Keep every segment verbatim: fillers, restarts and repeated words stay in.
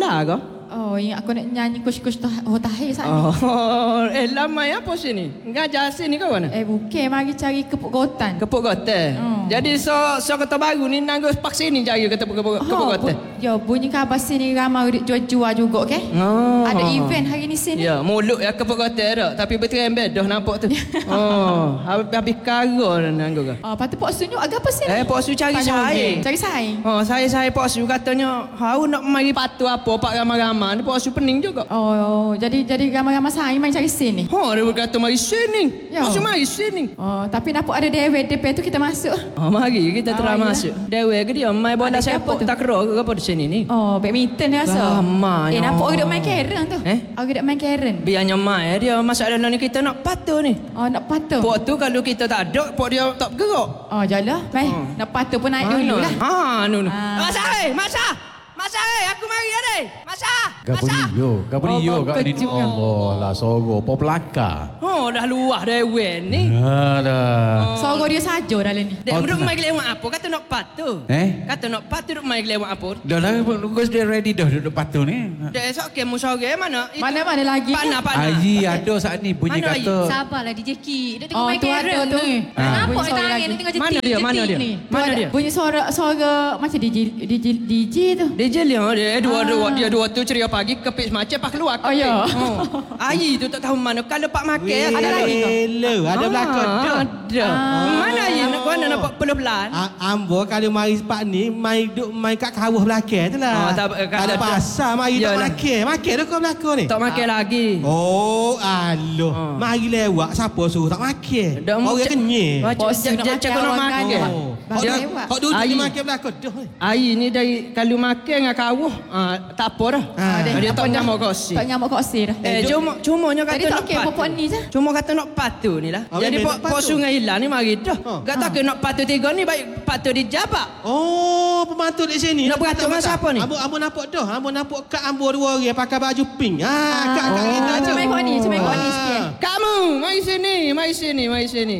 Alah ke? Oh, yang aku nak nyanyi kush-kush Tahir saat ni. Oh, eh lama ya apa sini? Ngajar sini ke mana? Eh, bukan. Mari cari kepuk gotan. Kepuk Gotan. Oh. Jadi so so Kota Baru ni nanggo pak sini cari kepuk kepuk kepuk Gotan. Ya, bunyi khabar sini ramai duk jual-jual juga, okey? Oh. Ada event hari ni sini. Ya, mulut ya kepuk Gotan dak, tapi betul bedah nampak tu. Oh, habis habis karo nanggo ke? Oh, patut Pok Su ni agak apa sini? Eh, Pok Su cari saya. Cari saya. Oh, saya saya Pok Su katanya, "Hau nak mari patu apa pak ramai-ramai ni Pok Su pening juga." Oh, jadi jadi ramai-ramai saya main cari sini. Oh, dia berkata mari sini. Ya. Pok Su mari sini. Oh, tapi nampak ada D V D tu kita masuk. Oh, mari kita terus Oh, ya. masuk. Dewe ke dia main bola Ada siapa sepak tu? takraw ke apa di sini ni? Oh, badminton ni rasa. Lama, Eh, ya. nampak orang duk main keren tu. Eh? Orang duk main keren. Biarnya main dia masuk dalam ni kita nak patu ni. Oh, nak patuh. Pok tu kalau kita tak ada, pok dia tak bergerak. Oh, jalah. Baik. Oh. Nak patuh pun naik dulu lah. Ha, nu nu. Ah. Masa eh, masa. Masa eh, aku mari ada. Masa. Gabriyo, Gabriyo Oh, kat ni. kejut. Allah lah soro po pelakar. Oh, dah luah dewe ni. Alah. Sorok dia saja dalam ni. Dek Oh, duk tak. main lewat apa? Kata nak patu. Eh? Kata nak patu duk main lewat apa? Dah lah, bagus dia ready dah duduk patu ni. Dek esok ke musore mana? Itu- Mana-mana lagi? Pana pana. Haji ada saat ni bunyi Mana kata. Sabarlah D J Ki. Dia tengok Oh, main tu ada keren tu. ni. Ah. Nampak Bunyi dia suara tangan lagi. dia tengok Mana jetik dia? Mana jetik dia? ni. Mana Tu ada dia? Bunyi suara suara macam D J D J D J tu. Dia jeling dia dua Ah. dua dia dua tu ceria pagi kepit semacam pak keluar. Oh, ya. Oh. Ayi tu tak tahu mana. Kalau pak makan Ada lagi ke? Hello, ada belakang dah. Ada. Ah. Mana ayi nak kau nak nampak pelan-pelan? A- Ambo kalau mari pak ni mai duk mai kat kawah belakang tu lah. Oh, tak- eh, Kalau tak- pasar mari tak Yalah. makan. Makan dah kau belakang ni. Tak makan lagi. Oh, aloh. Oh. Mari lewat siapa suruh tak makan. Dah Orang cak- kenyang. Wah, Bos cak- nak cak- makan cakap nak orang makan. kaya. Oh. Bagi Hok lewat. hok duduk Ayi. dia makan belakang dah. Ayi ni dari kalau makan dengan kawah, ah, tak apa dah. Ah, dia Apa tak dah? nyamuk kosi. Tak nyamuk kosi dah. Eh, cuma cumanya kata Tadi tak nak okey patu. popok ni je. Cuma kata nak patu ni lah. Oh, Jadi memang pok nak pok patu. sungai hilang ni mari dah. Oh. Gak tak ke nak patu tiga ni baik patu di Jabak. Oh, pembantu di sini. Nak beratur dengan siapa ni? Ambo ambo nampak dah. Ambo nampak kat ambo dua orang pakai baju pink. Ah, kat kat kita tu. Cuma ikut ni, cuma ikut ni sikit. Kamu, mari sini, mari sini, mari sini.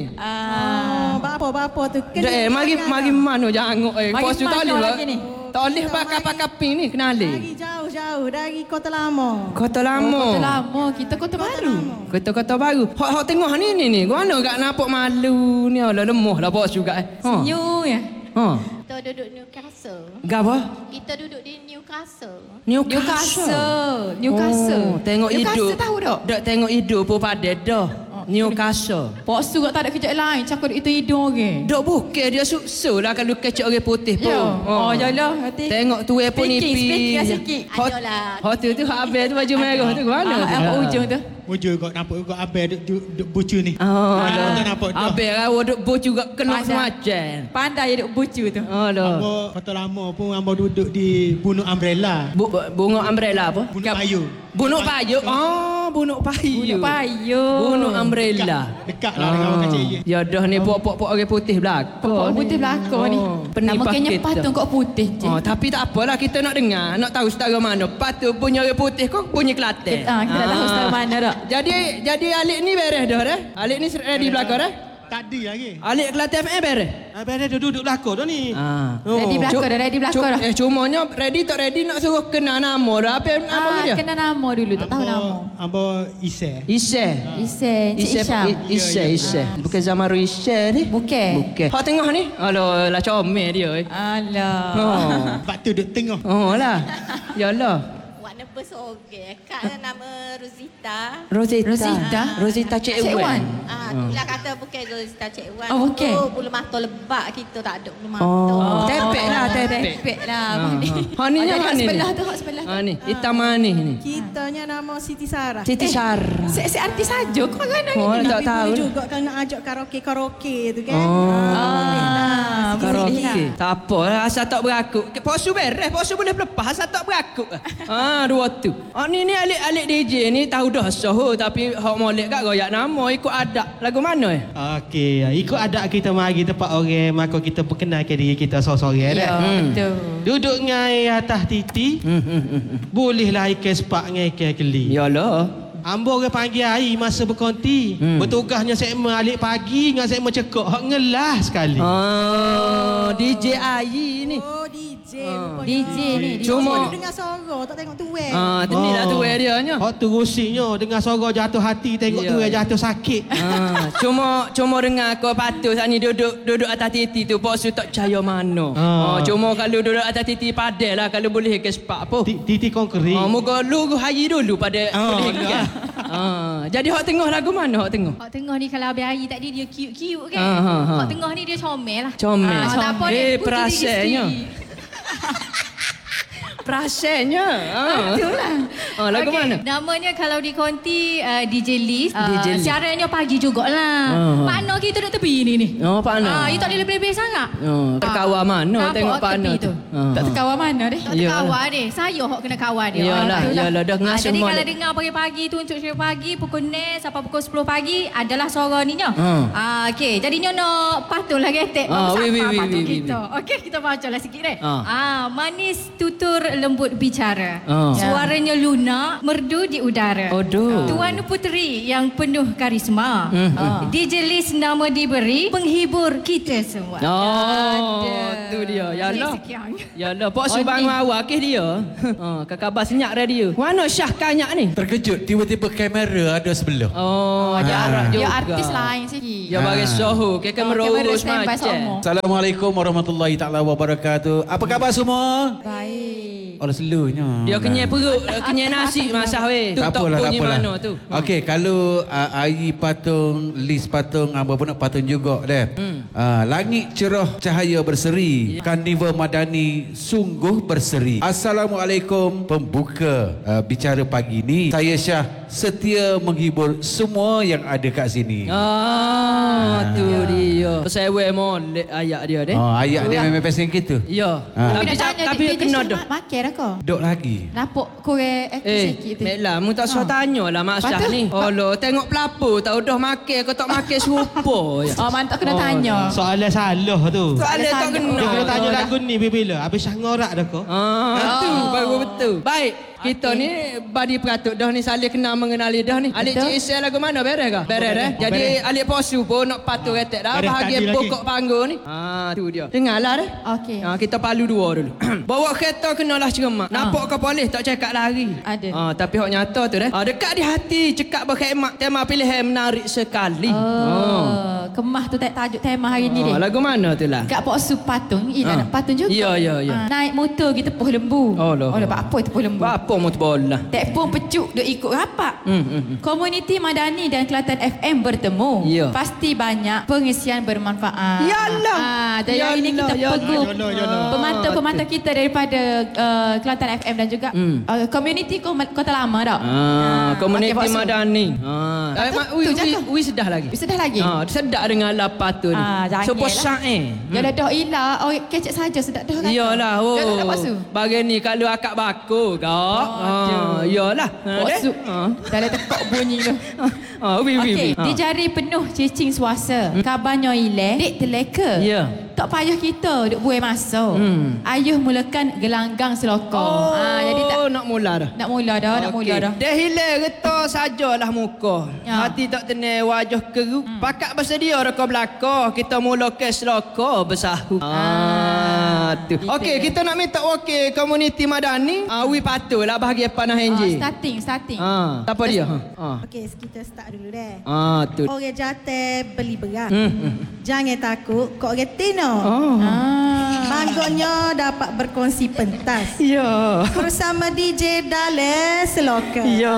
Ah. Bapa-bapa tu Eh, mari mari mana janguk eh. Mari Pos tu tak mana boleh. lagi ni? Tak boleh pakai-pakai pink ni kenali. Dari jauh-jauh dari Kota Lama. Kota Lama. Kota lama, kita kota baru. Kota-kota baru. Hok hok tengok ni ni ni. Gua mana gak nampak malu ni. Alah lemah lah bos juga eh. Ha. New ya. Ha. Kita duduk Newcastle. Gapa? Kita duduk di Newcastle. Newcastle. Newcastle. Oh, tengok Newcastle hidup. tahu tak? Dak tengok hidup pun padat dah. Newcastle. Pok Su tak ada kerja lain, cakap itu hidung ke. Dok bukan dia suksu lah kalau kecik orang putih pun. Ya. Oh, jalah hati. Tengok tu pun Speaking, nipis. speaking lah sikit. Hot, Adalah. hot tu tu habis tu baju merah tu mana? Ah, apa ujung tu? Wujud kau nampak kau abang duk duk, duk bucu ni. Oh, Ah, tu nampak dah. habis lah duk bos juga kena Pandai. semacam. Pandai dia duk bucu tu. Aduh. Ambo Kota Lama pun ambo duduk di Bunuk Umbrella. Bu, bunga umbrella apa? Bunuk Payu. Bunuk payu. Oh, bunuk payu. Bunuk payu. Bunuk umbrella. Dekat lah dengan orang kecil. Ya dah ni pok-pok orang putih belakang. Pok putih belakang ni. penibah Nama kayaknya kita. patung kok putih je. Oh, tapi tak apalah kita nak dengar, nak tahu setara mana. Patu punya orang putih kok punya Kelantan. Ah, kita nak tahu setara mana dak. Jadi jadi Alik ni beres dah dah. Alik ni ready belakang dah. Tadi lagi. Alik Kelantan F M beres. Abang dia duduk belakang dah ni. Ah. Ready belakang dah, ready belakang dah. Eh cumanya ready tak ready nak suruh kenal nama dah. Apa nama Ah, dia? kena nama dulu, tak tahu nama. Ambo Ise. Isy. Isen, Cik Isy, Isyam. Isy, Isy. Bukan Zamaru Isy ni. Bukan. Bukan. Hak tengah ni. Alah, lah comel dia. eh. Alah. Oh. Sebab tu duduk tengah. Oh lah. Yalah. Warna bersorga. Kak nama Rosita. Rosita. Rosita. Rosita Cik Cik Wan. Wan. Ah, tu lah kata bukan Rosita Cik Wan. Oh, bukan. Tu bulu mata lebat kita tak ada bulu mata. Oh, tepek lah, tepek. Tepek lah. Ha, Abang ni. ha. Ha, ni Oh, yang jadi mana ni? sebelah tu, hak sebelah tu. Ha ni, hitam manis ni. Kitanya nama Siti Sarah. Siti Sarah. Si, si artis saja kau kan Oh, ni. tak Tapi tahu. boleh juga kan nak ajak karaoke-karaoke tu kan. Oh. Ah, Karaoke. Tak apa lah, asal tak berakuk. Posu beres, posu boleh berlepas, asal tak berakuk. Ha, dua tu. Ha, ni ni alik-alik D J ni tahu dah sah, tapi hak molek kat royak nama ikut adat. Lagu mana eh? Okey, ikut adat kita mari tempat orang, maka kita perkenalkan diri kita seorang-seorang Ya, dah. betul. Duduk ngai atas titi, Hmm, hmm, hmm. bolehlah ikan sepak ngai ikan keli. Yalah. Ambo orang panggil air masa berkonti. Hmm. Bertugasnya segmen alik pagi dengan segmen cekok. Hak ngelah sekali. Ah, D J Ayi ni. Oh D J. J rupanya. D J ni. D J. Cuma- Dia dengar suara, tak tengok tuan. Ah, tu ni lah tu eh dia nya. Hak tu rusinya dengar suara jatuh hati tengok Ya. tu yang jatuh sakit. Ah, cuma cuma dengar kau patut saat ni duduk duduk atas titi tu pak su tak percaya mana. Ah, Ah. cuma kalau duduk atas titi padai lah kalau boleh ke sepak apa. Ti- Titi konkret. Ah, moga lu hari dulu pada Ah, boleh ke. Ah, jadi hak tengah lagu mana hak tengah? Hak tengah ni kalau habis hari tadi dia cute-cute kan. Ah, ha, ha. Hak tengah ni dia comel lah. Comel. Ah, tak apa Eh, dia puteri perasaannya. isteri. Perasaannya. Ah. Betul lah. Ah, lagu Okey, mana? Namanya kalau di konti uh, D J List. Uh, D J List. Siarannya pagi jugalah. Ah, ha. Pak Noh kita duduk tepi ni ni. Oh, Pak Noh. Ah, you tak boleh lebih-lebih sangat. Oh, terkawal mana Nampak tengok Pak tepi Noh tu. tu. Ah, Tak ha. terkawal mana deh? Tak Yalah. terkawal deh. Saya hok kena kawal dia. Yalah, Ah, betul lah. yalah, dah dengar Ah, Jadi semua kalau dah. dengar pagi-pagi tu untuk cerita pagi pukul enam sampai pukul sepuluh pagi adalah suara ni nya. Ah. Ah, okey. Jadi nyo nak patutlah getek. Ah, Bagus wi, wi, apa wi, patut wi, wi, kita. Okey, kita bacalah sikit deh. Ah. Ah, manis tutur lembut bicara. Ah. Suaranya lunak, merdu di udara. Aduh. Tuan puteri yang penuh karisma. Hmm. Ah. D J List nama diberi penghibur kita semua. Oh, Ada. tu dia. Yalah. Sekian. Yalah, Pak Oh, Subang ni. awak ke dia. Ha, kekabar senyap radio. Mana Syah kanyak ni? Terkejut tiba-tiba kamera ada sebelah. Oh, Ah. jarak Dia juga. artis lain sikit. Ya bagi Ah. sohu, ke kamera Oh, kamera urus standby macam. semua. Assalamualaikum warahmatullahi taala wabarakatuh. Apa khabar semua? Baik. Allah selunya. Dia kenyai perut, kenyai nasi masah weh. Tu Tak tok apalah, tak bunyi apalah. mana tu. Okey, kalau uh, Ayi patung, Lis patung, apa pun nak patung juga deh. Hmm. Uh, langit cerah, cahaya berseri. Karnival Madani sungguh berseri. Assalamualaikum pembuka uh, bicara pagi ni. Saya Syah setia menghibur semua yang ada kat sini. Ah, tu dia. Saya weh molek ayat dia deh. Oh, ayat dia memang pasal gitu. Ya. Ah. Tapi nak tanya, tapi dia kena just dah. Makan dah kau. Dok lagi. Nampak korang aktif Eh, sikit tu. Meklah, mu tak usah tanya lah Mak Syah Patut. ni. Allah, tengok pelapur tahu dah makan kau tak makan serupa je. Oh, mantap kena tanya. Soalan salah tu. Soalan tak Soalan kena. Dia kena tanya Oh, lagu ni bila habis Syah ngorak dah kau. Ah, tu baru betul. Baik, kita Okey. ni badi peratuk dah ni saling kenal mengenali dah ni. Alik Betul. Cik Isel lagu mana beres ke? Beres eh. Jadi alik posu pun nak patuh retek dah Beres bahagian tadi lagi. pokok panggung ni. Ah, tu dia. Dengarlah dah. Okey. Ah, kita palu dua dulu. Bawa kereta kenalah cermat. Nampak ke polis tak cakap lari. Ada. Ah, tapi hak nyata tu dah. Ah, dekat di hati cekak berkhidmat tema pilihan menarik sekali. Oh, kemah tu tak tajuk tema hari ni Ah, deh. lagu mana tu lah? Kat Pok Su patung. Eh, Ah. nak patung juga. Ya, ya, ya. Ah, naik motor kita tepuh lembu. Oh, loh. Oh, loh, apa tepuh lembu? Apa mu bola? Telefon pecuk duk ikut rapat. Hmm, hmm, hmm. Komuniti Madani dan Kelantan F M bertemu. Ya. Pasti banyak pengisian bermanfaat. Yalah. Ah, jadi hari ini kita Yalah, peguh yalah, yalah. pemantau-pemantau kita daripada uh, Kelantan F M dan juga Hmm. uh, komuniti Ko- Kota Lama dah. Ah, komuniti okey, Pak Su. Madani. Ah. Tak Eh, tu- mak, ui, tu ui, cakap. ui sedah lagi. Sudah lagi? Ah, sedak dengan lapar tu ni. Ah, jangan Sopo lah. syair. Ya dah dah ilah. Oh, kecek saja sedap dah. kata. Iyalah, oh. Dah dah Pak Su. Bagi ni kalau akak bakul kau. Ah, iyalah. Pak deh. Su. Ah. Dah dah tekok bunyi tu. Ah, ui, ui, Okey, ui. Ah. di jari penuh cicing suasa. Kabarnya ileh, dek teleka. Ya. Tak payah kita duk buai masa. Hmm. Ayuh mulakan gelanggang selokong. Oh, Ah, jadi tak nak mula dah. nak mula dah, nak mula dah. Dah hilang reta sajalah muka. Ya. Hati tak tenang wajah keru. Hmm. Pakat bersedia reka belaka. Kita mula ke selaka bersahu. Ah, tu. Gitu. Okey, kita nak minta wakil komuniti Madani. Ah, wi patutlah bahagian panah Ah, enji. starting, starting. Ah, apa dia? Ha. Ah. Okey, kita start dulu deh. Ah, tu. Orang jatuh beli beras. Hmm. hmm. Jangan takut, kok orang tino. Oh. Ah. Manggonya dapat berkongsi pentas. Ya. Bersama D J Dale Seloka. Ya.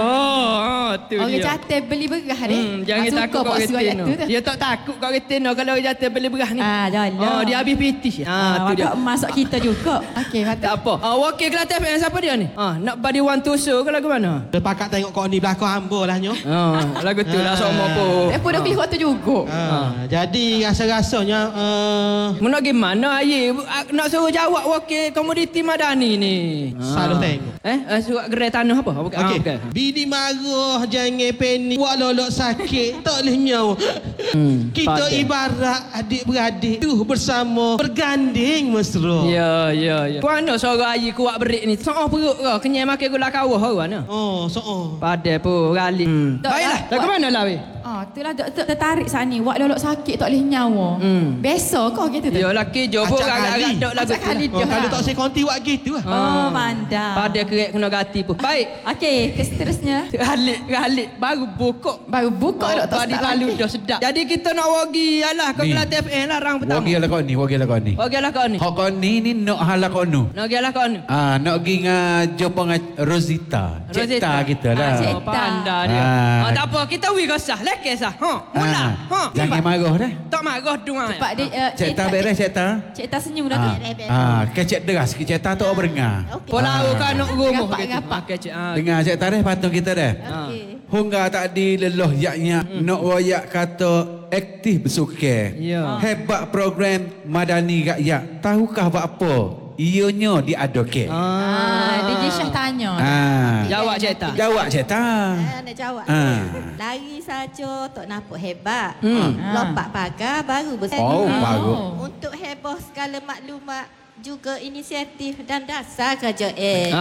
Ah, tu Orang dia. jatuh beli beras deh. Hmm, jangan Ah, suka takut kau Pak Su ayat retino. tu tu. Dia tak takut kau retino kalau orang jatuh beli beras ni. Ah, jalan. Oh, dia habis piti. Ah, Ah, tu dia. wakak masuk kita juga. Okey, Tak patut. apa. Ah, wakil Kelantan F M siapa dia ni? Ah, nak badi one to show ke lagu mana? Dia pakat tengok kau ni belakang hamba lah nyo. Ah, lagu tu lah sama apa. Eh, pun dah keliru tu juga. Ah, jadi rasa-rasanya uh, Mu nak gimana aye? Ah, nak suruh jawab wakil komoditi Madani ni. Salah tengok. Eh, eh surat gerai tanah apa? Okey. Ah, Okey. okey. Bini marah jangan penik. Buat lolok sakit tak boleh nyawa. Hmm, Kita padan. ibarat adik-beradik tu bersama berganding mesra. Ya, ya, ya. Puana suara aye kuat berik ni. Soal perut ke? Kenyai makan gula kawah orang mana? Oh, so oh. Padai pun rali. Hmm. Tak Baiklah, lah. lagu mana lah weh? Ah, itulah doktor tertarik saat ni. Wak lolok sakit tak boleh nyawa. Hmm. Besok kau gitu tu. Ya laki jobo Acak agak-agak kali. dok lagu Acak tu. kali. Oh, kalau tak saya konti buat gitu lah. Oh, mandang. Pada kerek kena gati pun. Baik. Okey, ke seterusnya. Galik, galik. Baru bokok. Baru buka Oh, doktor tadi start lalu lagi. dah sedap. Jadi kita nak wagi alah kau Ni. kelas T F N lah rang pertama. Wagi lah kau ni, wagi lah kau ni. Wagi lah kau ni. Hak kau ni ni nak hala kau nu. Nak wagi lah kau ni. Ah, nak pergi dengan jumpa dengan Rosita. Cipta kita lah. Ah, Cik. Oh, pandai dia. Ah. Ah, tak apa, kita wi kau sah. Lekeh sah. Ha, mula. Ah, Ha. jangan marah dah. Tak marah dua. Cepat dia uh, Cik Ta beres, Cik Ta. Cik Ta senyum dah tu. Ah, ah, kecek deras, Cik Ta tu berengah. Pola Ah. kan nak rumah Gapak, gitu. gapak. Okey, cik. Ah. Dengar Cik Ta dah patung kita dah. Okey. Hingga tak di leloh yaknya nak royak kata aktif bersuka. Ya. Hebat program Madani Rakyat. Tahukah buat apa? Ionya diadvocate. Ah, D J Syah tanya. Ah. Jawab Cik Ta. Jawab Cik Ta. Ah, nak jawab. Ah. Lari saja tak nampak hebat. Hmm. Lompat pagar baru besar. Oh, bagus. Untuk heboh segala maklumat juga inisiatif dan dasar kerja eh.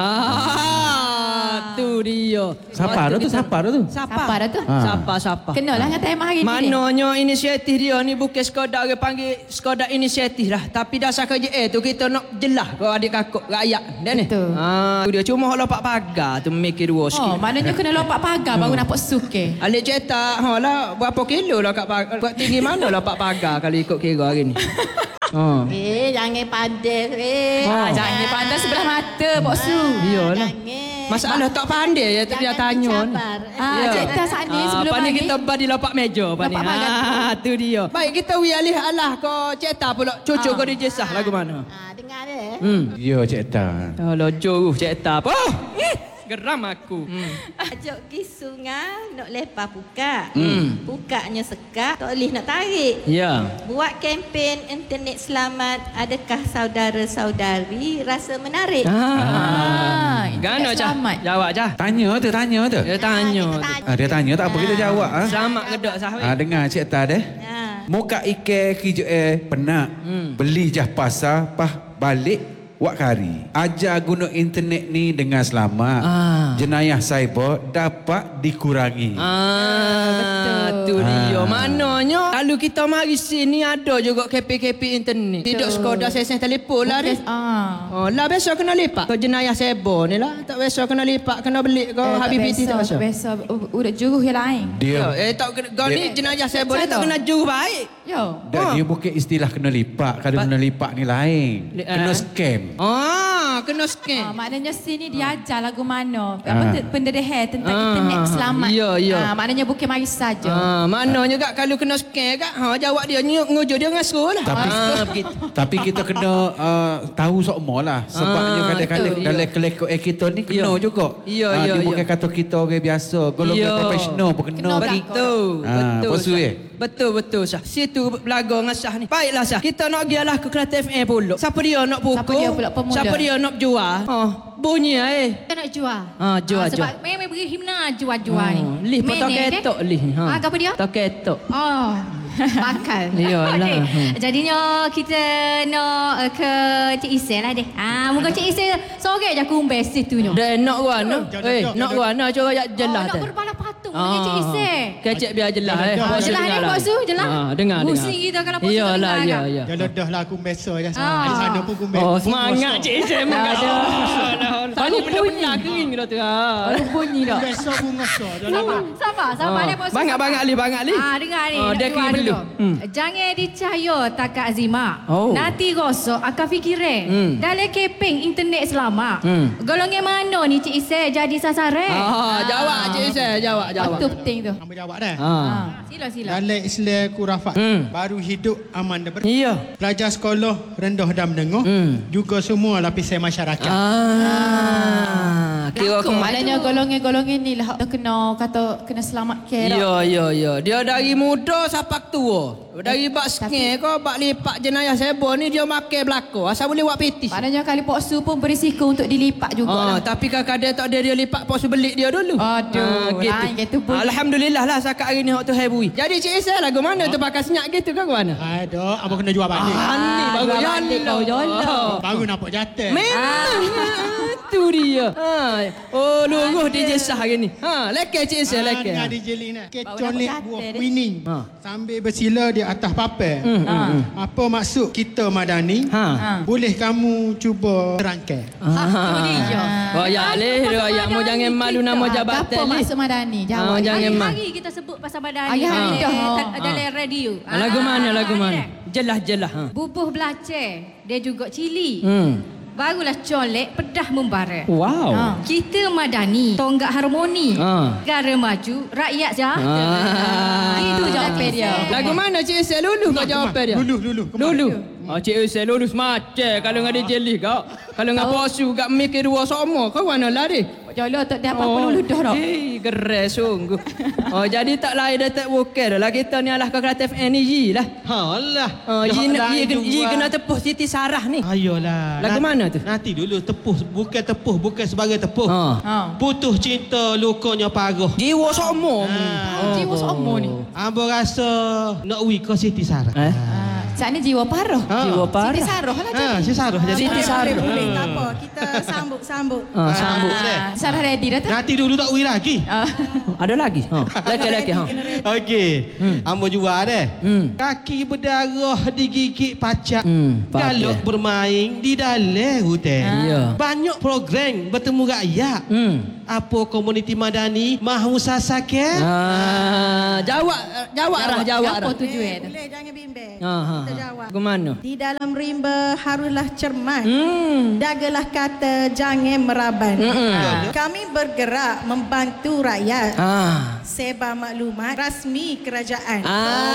Ah, tu dia. Siapa dah tu? Siapa dah tu? Siapa dah tu? Ah. Siapa siapa? Kenalah dengan tema hari ni. Mananya inisiatif dia ni bukan sekadar orang panggil sekadar inisiatif lah. Tapi dasar kerja eh tu kita nak jelas kau adik kakak rakyat. Dia ni. Betul. Ah, tu dia cuma hok lompat pagar tu mikir dua Oh, sikit. maknanya kena lompat pagar baru nampak suke. Alik cetak, ha lah berapa kilo lah kat pagar. Buat tinggi mana lompat pagar kalau ikut kira hari ni. Ha. Eh, jangan pandai eh. Ah, jangan pandai sebelah mata, Bok Su. Iyalah. Jangan. Masalah tak pandai ya dia Jangan tanya ni. mencabar. Ah, Ya. Cik Ta saat ni Ah, sebelum pani mari. kita badi lompat meja pani. Lompat pagar. Ah, tu dia. Baik kita wi alih alah kau cetak pula cucu kau D J Sah lagu mana? Ah, dengar deh. Hmm. Ya Cik Ta. Kalau jauh cetak apa? Oh, geram aku. Hmm. Ajak pergi sungai nak lepas pukat. Hmm. Pukaknya sekak, tak boleh nak tarik. Ya. Buat kempen internet selamat, adakah saudara-saudari rasa menarik? Ah. Ah, Gano internet cah? selamat. Jawab cah. Tanya tu, tanya tu. Dia tanya. kita tu. tanya. Ah, dia tanya tak apa kita jawab ah. Selamat kedok sah. Ah, dengar Cik Ta deh. Ah. Muka ike kijo eh penak. Hmm. Beli jah pasar pah balik wak kari. Ajar guna internet ni dengan selamat. Ah. Jenayah cyber dapat dikurangi. Ah, betul. Tu dia. Ah. Maknanya kalau kita mari sini ada juga K P K P internet. Tidak sekadar sesen telefon lah dia. Ah. Oh, lah besok kena lipat. Kau jenayah sebo ni lah. Tak besok kena lipat, kena beli kau Eh, habis tak piti tak biasa, besok. tak biasa. U- Udah juruh yang lain. Dia Ya, eh tak kena- kau ni Dia- jenayah sebo ni tak Salah. kena juh baik. Yo. dan Ah. dia bukan istilah kena lipat. Kalau Ba- kena lipat ni lain. Li- Kena ah. scam. Ah, kena Ah, scan. maknanya sini diajar lagu mana. Ah. Apa tu pendedahan tentang Ah. internet selamat. Ya, ya. Ah, maknanya bukan mari saja. Ah, maknanya kak kalau kena scan kak, ha jawab dia nyuk ngujo dia ngasuh lah. Tapi ah, begitu. tapi kita kena uh, tahu sokmo lah. Sebabnya Ah, kadang-kadang betul, dalam ya. kelekok eh kita ni kena Ya. juga. Ya, Ah, ya, dia ya. bukan kata kita orang biasa. Golongan Ya. profesional pun kena. Kena Betul, Ah, betul. bosu, Syah. eh? Betul, betul Syah. Situ belaga dengan Syah ni. Baiklah Syah, kita nak pergi lah ke kelas T F M pula. Siapa dia nak pukul? Siapa dia pula pemuda? Siapa dia nak jual? Oh, bunyi eh. Kita nak jual. Ah, jual, Ah, sebab jual. memang beri himna jual-jual ni. Oh, lih pun tak Menek, ke? ketok lih. Ha. Ah, apa dia? Tak ketok. Oh, bakal. Iyalah. Okey. Hmm. Jadinya kita nak uh, ke Cik Isel lah deh. Ah, muka Cik Isel sore je aku umbes situ nyo. Dan nak warna? Jodoh, Eh, jodoh, nak jodoh. warna coba ya Oh, jelas nak tu. berpala patung dengan Cik Isel. Kecek biar jelas eh. Jodoh, Puasa jelas dengar ni, lah. puasa, jelas. Ah, dengar, dengar. Pusing kita kalau puasa Iyalah, dengar ya, kan. ya. Kalau dah lah aku besok je. Ah. Di sana pun aku Oh, semangat Cik Isel Ada. mengajar. Tadi benda-benda kering dah tu. Ah. Baru bunyi dah. Besok pun ngosok. Sabar, sabar, sabar. Ah. Dia puasa. Banyak-banyak li, banyak li. Ah, dengar ni. Ah, nak dia jual kena dulu. belu. Hmm. Jangan dicahaya takat Azimah. Oh. Nanti rosok akan fikiran. Hmm. Dalam keping internet selama. Hmm. Golongan mana ni Cik Isel jadi sasaran? Ah, jawab Cik Isel, jawab, jawab. Itu penting tu. Ambil jawab dah. Ah. Ah, sila sila. Dalam Islam kurafat. Hmm. Baru hidup aman dan ber. Iya. Pelajar sekolah rendah dan menengah. Hmm. Juga semua lapisan masyarakat. Ah. Kira Laku, maknanya golongan-golongan ni lah kena kata kena selamat care. Ya, ya, ya. Dia dari muda sampai tua. Dari bak skin kau, bak lipat jenayah sebo ni dia makan belakang. Asal boleh buat petis. Maknanya kali poksu pun berisiko untuk dilipat juga Ah, lah. tapi kadang-kadang tak ada dia lipat pos belik dia dulu. Aduh, lain gitu pun. Alhamdulillah lah sakat hari ni hok tu hebui. Jadi Cik Isel lagu mana tu pakai senyap gitu ke mana? Aduh, apa kena jual balik. Ah, ni baru jual ya balik kau, Allah. jolok. Baru nampak jatuh. Memang. tu dia. Ha. Oh, luruh D J Sah hari ni. Ha, leke Cik Isel, Ah, leke. dengan D J Lin nak Baru kecolek nak buah berkata dia. kuning. Ha. Sambil bersila di atas papel. Hmm, hmm, hmm. Apa maksud kita Madani? Ha. Boleh kamu cuba terangkan? Ha. Royak leh, royak mu jangan malu nama Apa jabatan ni. maksud Madani? Ha, Jawab. jangan malu. Hari-hari kita sebut pasal Madani. Hari-hari Ha. dah. Eh, Dalam radio. Ha, lagu mana, lagu Ah, mana? ni. Jelas-jelas. Ha. Bubuh belacer. Dia juga cili. Hmm. Barulah colek pedah membara. Wow. Ha. Kita Madani, tonggak harmoni. Ha. Negara maju, rakyat sejahtera. Ah. Itu jawapan dia. Lagu mana Cik Isel? Lulu kau jawapan dia? Lulu, lulu. Kemana? Lulu. Oh, Cik Isel lulu semacam kalau dengan dia jelih kau. Kalau dengan posu kat mikir dua sama kau mana lari? Jolo tak ada apa-apa lulu dah dah. Eh, geres sungguh. Oh, jadi tak lain dah tak bukan dah lah. Kita ni alah kau kata F N Yi lah. Ha Allah. Oh, Yi nak Yi kena- Yi kena tepuh Siti Sarah ni. Ayolah. Lagu Nat- mana tu? Nanti dulu tepuh, bukan tepuh, bukan sebagai tepuh. Ha. Ha. Putus cinta lukanya paruh. Jiwa sama. Ah. Jiwa sama ni. Ambo rasa nak wi ke Siti Sarah. Eh? Saat ni jiwa paruh. Ha. Jiwa parah. Siti Saroh lah Ha, jadi. si Sarah jadi. Siti Sarah. Boleh, boleh. Tak apa. Kita sambut-sambut. Ha, sambut. Ah, Sarah ready dah tak? Nanti dulu tak wi lagi. Ah. Ada lagi? Ha. Laki-laki ha. Okey. Hmm. Ambo jual deh. Hmm. Kaki berdarah digigit pacak. Hmm, Galak pakai. bermain di dalam hutan. Ya. Banyak program bertemu rakyat. Hmm. Apa komuniti madani mahu sasakan? Ah, jawab jawab Rah, jawab Apa Rah. tujuan tu? Boleh, jangan bimbang. Ha ha. Kita jawab. Ke mana? Di dalam rimba haruslah cermat. Hmm. Jagalah kata jangan meraban. Mm-mm. Kami bergerak membantu rakyat. Ah. Sebar maklumat rasmi kerajaan.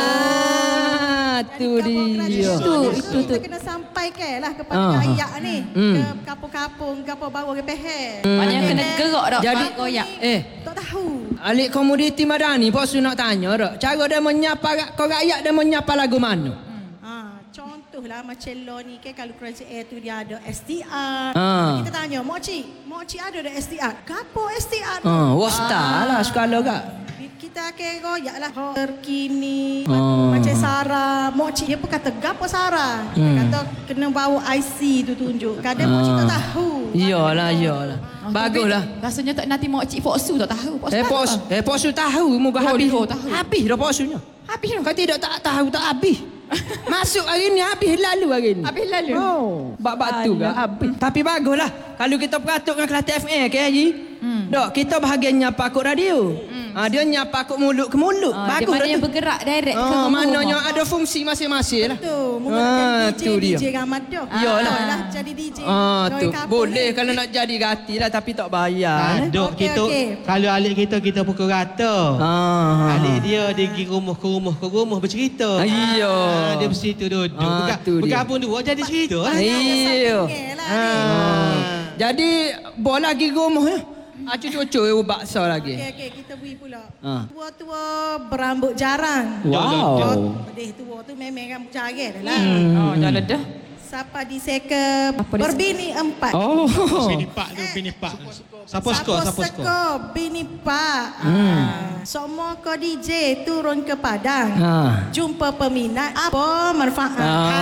Ah, tu dia. Itu, itu, kita kena sampaikan lah kepada Ah. rakyat ni. Hmm. Ke kapung-kapung, kapung bawah ke peher. Banyak kena gerak dah. Jadi koyak. eh Tak tahu. alik komoditi Madani posu nak tanya rak. Cara dia menyapa rak- kau rakyat dia menyapa lagu mana? Ha, contohlah macam lo ni ke kalau kerajaan tu dia ada S T R. Ah. Kita tanya, Mak Cik, Mak Cik ada ada S T R? Gapo S T R tu? Ha, wasta lah sekala kak. Kita akan royak lah terkini Oh. macam Sarah. Mak Cik dia pun kata gapo Sarah. Kita Hmm. kata kena bawa I C tu tunjuk. Kadang Mak Cik tak Ah. tahu. Iyalah, iyalah. Baguslah. Rasanya tak nanti mak cik Foksu tak tahu. Foksu Eh tahu pos, tak? eh posu tahu muka Oh, habis. dia tahu. Habis dah posunya. Habis dah. Kau tidak tak tahu tak habis. Masuk hari ni habis lalu hari ni. Habis lalu. Oh, bab tu kan habis. Tapi baguslah kalau kita peratuk dengan kelas T F A ke Haji. Hmm. Dok, kita bahagian nyapa kod radio. Hmm. Ha, dia nyapa kod mulut ke mulut. Ah, dia Bagus maknanya tu. bergerak direct ke Oh, rumah. maknanya ada fungsi masing-masing lah. Tu, Ah, menggunakan tu D J, dia. D J Ramadan. Iyalah. lah jadi D J. Ah, Join tu. kapung Boleh ni. kalau nak jadi gati lah tapi tak bayar. eh. Dok Okey, kita okey. kalau alik kita kita pukul rata. Ah. Alik dia dia pergi rumah ke rumah ke rumah bercerita. Ah, iya. Ah, dia mesti tu duduk. Ah, Buka, tu dia. bergabung dua jadi cerita. lah. Iya. Lah, Ah. Jadi boleh lagi rumah ya. Ah, cucu-cucu eu bakso lagi. Okey, okey, kita beri pula. Ah. Tua-tua berambut jarang. Wow. Pedih tua tu memang rambut jarang dah lah. Oh, dah ledah. Siapa diseka Apa dia berbini empat. Oh. Bini pak tu, bini pak. Siapa skor? Siapa skor? seko bini pak. Hmm. Ah. Semua ko D J turun ke Padang. Ha. Jumpa peminat apa manfaat.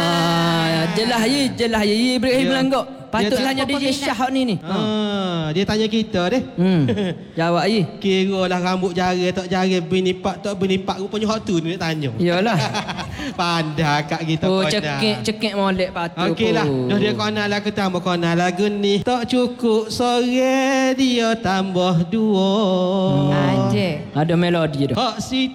Ah, jelas ye, jelas ye. Ye Ibrahim Dia- Langgok. Patutlah dia jadi D J tak- Syah ni ni. Ah, dia tanya kita deh. Hmm. Jawab ye. Kira lah rambut jari tak jari bini pak tak bini pak rupanya hak tu dia nak tanya. Iyalah. Pandai kak kita Oh, kau cekik cekik molek patut. Okey lah, dah dia kena lagu tambah kena lagu ni. Tak cukup sore dia tambah dua. Ada. Ada melodi dah. Hak si